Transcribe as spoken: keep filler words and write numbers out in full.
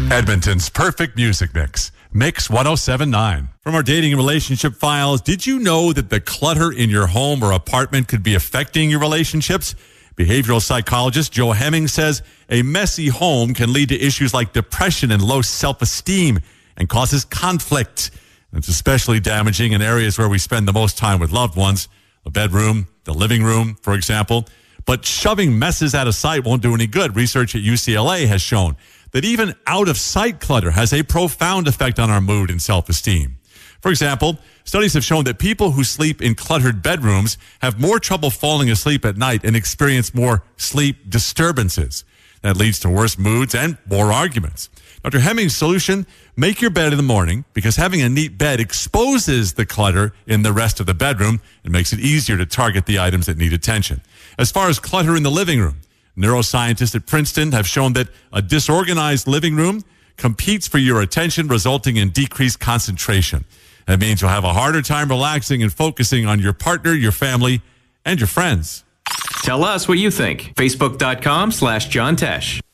Edmonton's perfect music mix. Mix one oh seven point nine. From our dating and relationship files, did you know that the clutter in your home or apartment could be affecting your relationships? Behavioral psychologist Joe Hemming says a messy home can lead to issues like depression and low self-esteem and causes conflict. And it's especially damaging in areas where we spend the most time with loved ones, the bedroom, the living room, for example. But shoving messes out of sight won't do any good. Research at U C L A has shown that even out-of-sight clutter has a profound effect on our mood and self-esteem. For example, studies have shown that people who sleep in cluttered bedrooms have more trouble falling asleep at night and experience more sleep disturbances. That leads to worse moods and more arguments. Doctor Hemming's solution: make your bed in the morning, because having a neat bed exposes the clutter in the rest of the bedroom and makes it easier to target the items that need attention. As far as clutter in the living room, neuroscientists at Princeton have shown that a disorganized living room competes for your attention, resulting in decreased concentration. That means you'll have a harder time relaxing and focusing on your partner, your family, and your friends. Tell us what you think. Facebook.com slash John Tesh.